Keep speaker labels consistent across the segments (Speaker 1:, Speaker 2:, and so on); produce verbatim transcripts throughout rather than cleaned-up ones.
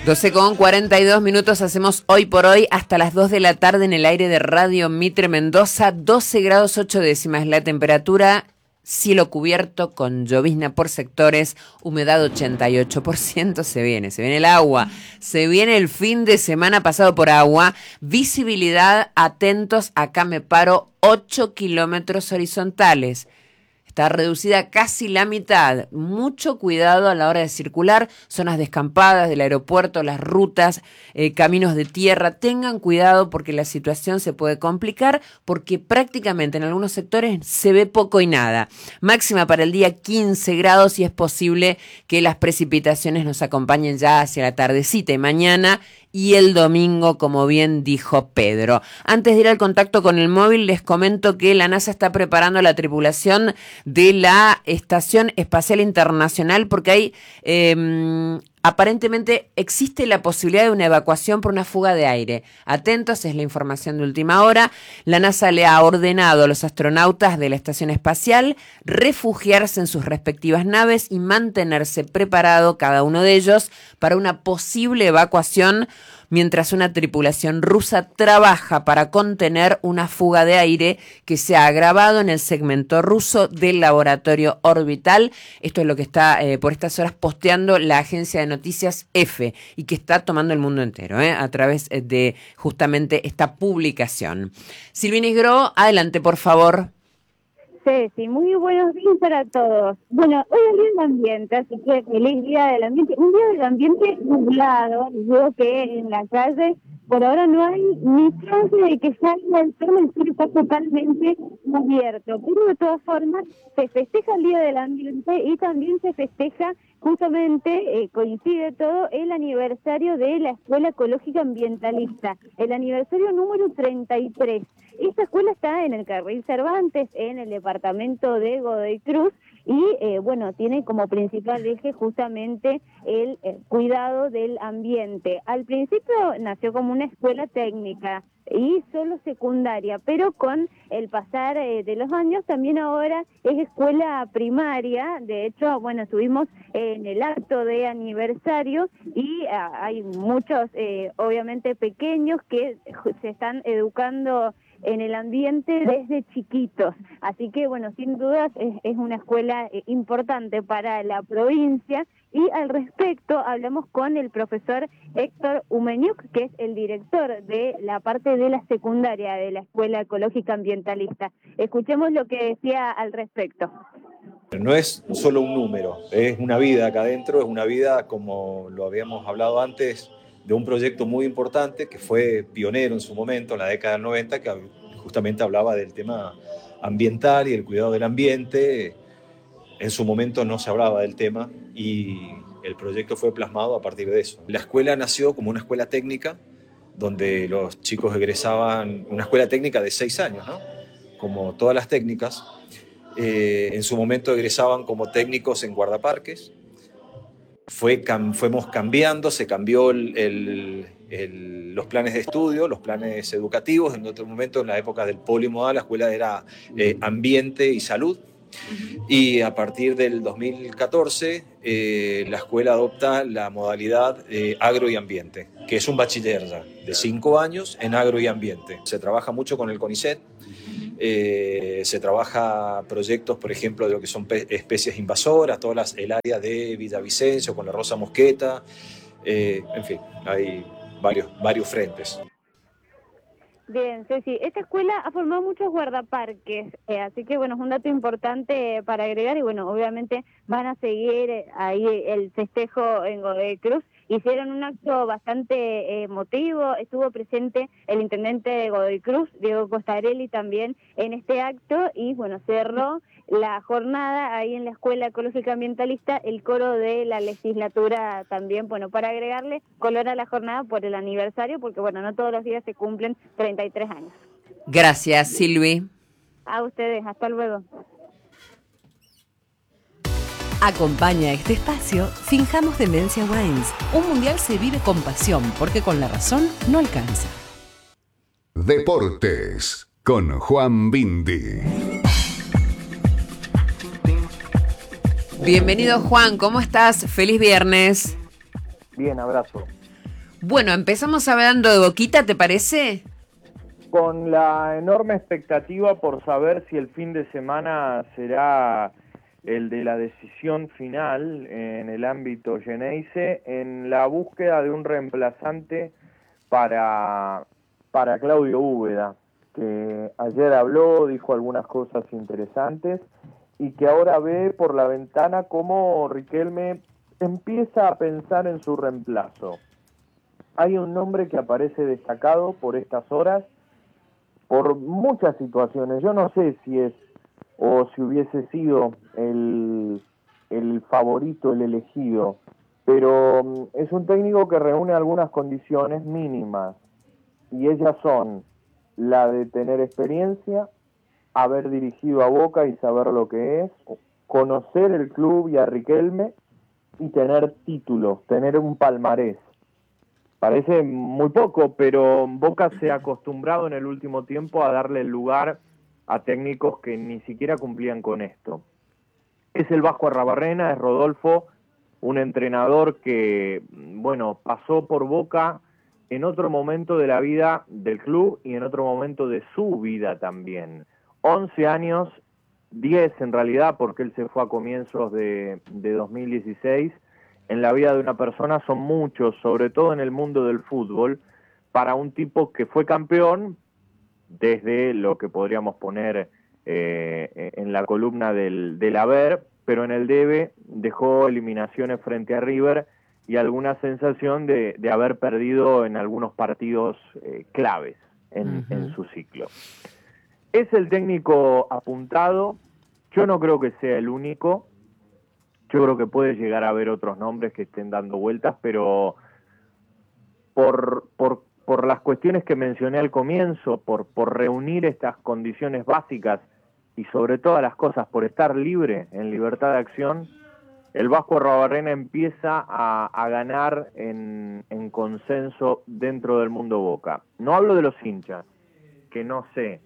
Speaker 1: doce con cuarenta y dos minutos, hacemos hoy por hoy hasta las dos de la tarde en el aire de Radio Mitre Mendoza, doce grados ocho décimas la temperatura, cielo cubierto con llovizna por sectores, humedad ochenta y ocho por ciento, se viene, se viene el agua, se viene el fin de semana pasado por agua, visibilidad, atentos, acá me paro, ocho kilómetros horizontales. Está reducida casi la mitad. Mucho cuidado a la hora de circular, zonas descampadas del aeropuerto, las rutas, eh, caminos de tierra. Tengan cuidado porque la situación se puede complicar porque prácticamente en algunos sectores se ve poco y nada. Máxima para el día quince grados y es posible que las precipitaciones nos acompañen ya hacia la tardecita y mañana y el domingo, como bien dijo Pedro. Antes de ir al contacto con el móvil, les comento que la NASA está preparando a la tripulación de la Estación Espacial Internacional porque hay, eh, aparentemente existe la posibilidad de una evacuación por una fuga de aire. Atentos, es la información de última hora. La NASA le ha ordenado a los astronautas de la Estación Espacial refugiarse en sus respectivas naves y mantenerse preparado cada uno de ellos para una posible evacuación mientras una tripulación rusa trabaja para contener una fuga de aire que se ha agravado en el segmento ruso del laboratorio orbital. Esto es lo que está eh, por estas horas posteando la agencia de noticias EFE y que está tomando el mundo entero eh, a través de justamente esta publicación. Silvina Isgro, adelante por favor.
Speaker 2: Sí, sí, muy buenos días para todos. Bueno, hoy es el Día del Ambiente, así que feliz Día del Ambiente. Un Día del Ambiente nublado, digo que en la calle por ahora no hay ni chance de que salga el sol, el cielo está totalmente abierto. Pero de todas formas, se festeja el Día del Ambiente y también se festeja justamente, eh, coincide todo, el aniversario de la Escuela Ecológica Ambientalista, el aniversario número treinta y tres. Esta escuela está en el Carril Cervantes, en el departamento de Godoy Cruz, y eh, bueno, tiene como principal eje justamente el eh, cuidado del ambiente. Al principio nació como una escuela técnica y solo secundaria, pero con el pasar eh, de los años también ahora es escuela primaria. De hecho, bueno, estuvimos en el acto de aniversario y ah, hay muchos, eh, obviamente pequeños, que se están educando en el ambiente desde chiquitos. Así que, bueno, sin dudas es, es una escuela eh, importante para la provincia. Y al respecto hablamos con el profesor Héctor Umeniuk, que es el director de la parte de la secundaria de la Escuela Ecológica Ambientalista. Escuchemos lo que decía al respecto.
Speaker 3: No es solo un número, es una vida acá adentro, es una vida, como lo habíamos hablado antes, de un proyecto muy importante que fue pionero en su momento, en la década del noventa, que justamente hablaba del tema ambiental y el cuidado del ambiente. En su momento no se hablaba del tema y el proyecto fue plasmado a partir de eso. La escuela nació como una escuela técnica, donde los chicos egresaban, una escuela técnica de seis años, ¿no? Como todas las técnicas. Eh, en su momento egresaban como técnicos en guardaparques. Fue, cam, fuimos cambiando, se cambió el, el, el, los planes de estudio, los planes educativos. En otro momento, en la época del polimodal, la escuela era eh, ambiente y salud. Y a partir del dos mil catorce, eh, la escuela adopta la modalidad eh, agro y ambiente, que es un bachiller ya, de cinco años en agro y ambiente. Se trabaja mucho con el CONICET. Eh, se trabaja proyectos, por ejemplo, de lo que son especies invasoras, todas las, el área de Villavicencio con la rosa mosqueta, eh, en fin, hay varios, varios frentes.
Speaker 2: Bien, Ceci, esta escuela ha formado muchos guardaparques, eh, así que bueno, es un dato importante para agregar y bueno, obviamente van a seguir eh, ahí el festejo en Godoy Cruz. Hicieron un acto bastante eh, emotivo, estuvo presente el intendente de Godoy Cruz, Diego Costarelli, también en este acto y bueno, cerró la jornada ahí en la Escuela Ecológica Ambientalista, el coro de la legislatura también, bueno, para agregarle color a la jornada por el aniversario, porque bueno, no todos los días se cumplen treinta y tres años.
Speaker 1: Gracias, Silvi.
Speaker 2: A ustedes, hasta luego.
Speaker 4: Acompaña este espacio Finjamos Demencia Wines. Un mundial se vive con pasión, porque con la razón no alcanza.
Speaker 5: Deportes con Juan Bindi.
Speaker 1: Bienvenido, Juan, ¿cómo estás? Feliz viernes.
Speaker 6: Bien, abrazo.
Speaker 1: Bueno, empezamos hablando de Boquita, ¿te parece?
Speaker 6: Con la enorme expectativa por saber si el fin de semana será el de la decisión final en el ámbito Geneise, en la búsqueda de un reemplazante para, para Claudio Úbeda, que ayer habló, dijo algunas cosas interesantes, y que ahora ve por la ventana cómo Riquelme empieza a pensar en su reemplazo. Hay un nombre que aparece destacado por estas horas, por muchas situaciones. Yo no sé si es o si hubiese sido el, el favorito, el elegido, pero es un técnico que reúne algunas condiciones mínimas, y ellas son la de tener experiencia, haber dirigido a Boca y saber lo que es, conocer el club y a Riquelme, y tener títulos, tener un palmarés. Parece muy poco, pero Boca se ha acostumbrado en el último tiempo a darle el lugar a técnicos que ni siquiera cumplían con esto. Es el Vasco Arrabarrena, es Rodolfo, un entrenador que, bueno, pasó por Boca en otro momento de la vida del club y en otro momento de su vida también. once años, diez en realidad, porque él se fue a comienzos de, de dos mil dieciséis, en la vida de una persona son muchos, sobre todo en el mundo del fútbol, para un tipo que fue campeón desde lo que podríamos poner eh, en la columna del, del haber, pero en el debe dejó eliminaciones frente a River y alguna sensación de, de haber perdido en algunos partidos eh, claves en, uh-huh. en su ciclo. Es el técnico apuntado, yo no creo que sea el único. Yo creo que puede llegar a haber otros nombres que estén dando vueltas, pero por, por, por las cuestiones que mencioné al comienzo, por, por reunir estas condiciones básicas y sobre todas las cosas, por estar libre, en libertad de acción, el Vasco Arrabarrena empieza a, a ganar en, en consenso dentro del mundo Boca. No hablo de los hinchas, que no sé.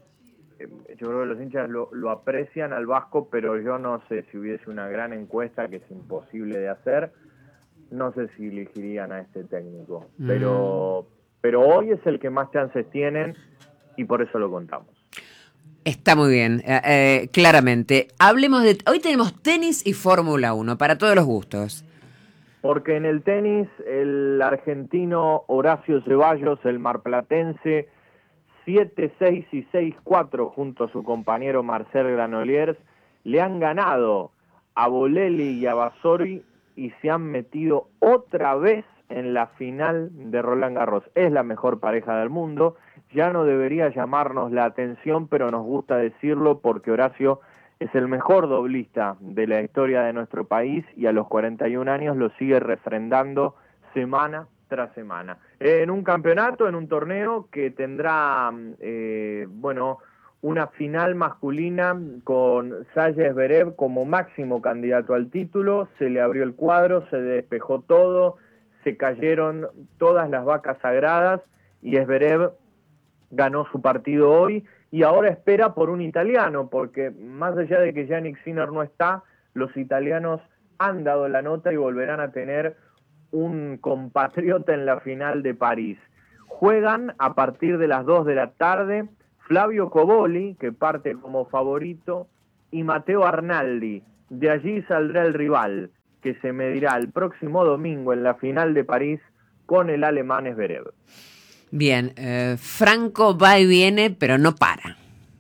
Speaker 6: Yo creo que los hinchas lo, lo aprecian al Vasco, pero yo no sé si hubiese una gran encuesta, que es imposible de hacer, no sé si elegirían a este técnico. Mm. Pero, pero hoy es el que más chances tienen y por eso lo contamos.
Speaker 1: Está muy bien, eh, eh, claramente. Hablemos de... Hoy tenemos tenis y Fórmula uno, para todos los gustos.
Speaker 6: Porque en el tenis, el argentino Horacio Ceballos, el marplatense, siete seis y seis cuatro junto a su compañero Marcel Granollers, le han ganado a Bolelli y a Basori y se han metido otra vez en la final de Roland Garros. Es la mejor pareja del mundo, ya no debería llamarnos la atención, pero nos gusta decirlo porque Horacio es el mejor doblista de la historia de nuestro país y a los cuarenta y un años lo sigue refrendando semana tras semana. Eh, en un campeonato, en un torneo que tendrá, eh, bueno, una final masculina con Sasha Zverev como máximo candidato al título. Se le abrió el cuadro, se despejó todo, se cayeron todas las vacas sagradas y Zverev ganó su partido hoy y ahora espera por un italiano, porque más allá de que Jannik Sinner no está, los italianos han dado la nota y volverán a tener un compatriota en la final de París. Juegan a partir de las dos de la tarde Flavio Coboli, que parte como favorito, y Matteo Arnaldi. De allí saldrá el rival, que se medirá el próximo domingo en la final de París con el alemán Zverev.
Speaker 1: Bien, eh, Franco va y viene, pero no para.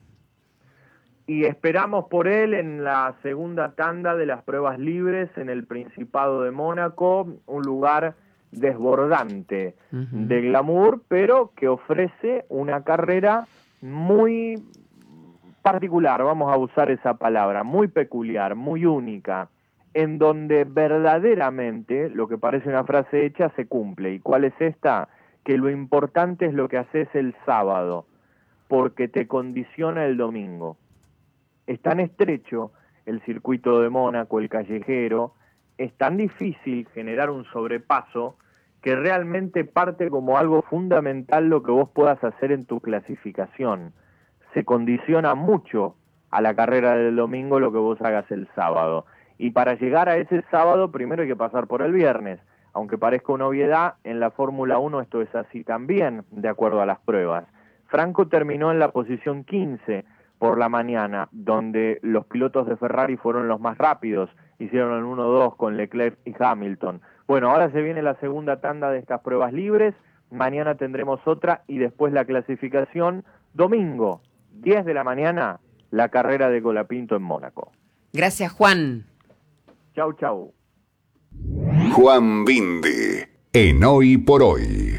Speaker 6: Y esperamos por él en la segunda tanda de las pruebas libres en el Principado de Mónaco, un lugar desbordante uh-huh. de glamour, pero que ofrece una carrera muy particular, vamos a usar esa palabra, muy peculiar, muy única, en donde verdaderamente lo que parece una frase hecha se cumple. ¿Y cuál es esta? Que lo importante es lo que haces el sábado, porque te condiciona el domingo. Es tan estrecho el circuito de Mónaco, el callejero, es tan difícil generar un sobrepaso que realmente parte como algo fundamental lo que vos puedas hacer en tu clasificación. Se condiciona mucho a la carrera del domingo lo que vos hagas el sábado. Y para llegar a ese sábado primero hay que pasar por el viernes. aunque parezca una obviedad, en la Fórmula uno esto es así también, de acuerdo a las pruebas. Franco terminó en la posición quince por la mañana, donde los pilotos de Ferrari fueron los más rápidos, hicieron el uno dos con Leclerc y Hamilton. Bueno, ahora se viene la segunda tanda de estas pruebas libres, mañana tendremos otra y después la clasificación. Domingo, diez de la mañana, la carrera de Colapinto en Mónaco.
Speaker 1: Gracias, Juan.
Speaker 6: Chau, chau.
Speaker 5: Juan Bindi, en Hoy por Hoy.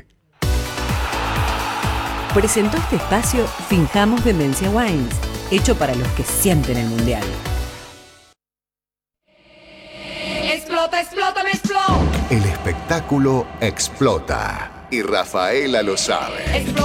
Speaker 4: Presentó este espacio Finjamos Demencia Wines, hecho para los que sienten el mundial.
Speaker 7: Explota, explota, me explota.
Speaker 5: El espectáculo explota y Rafaela lo sabe.
Speaker 7: Explota.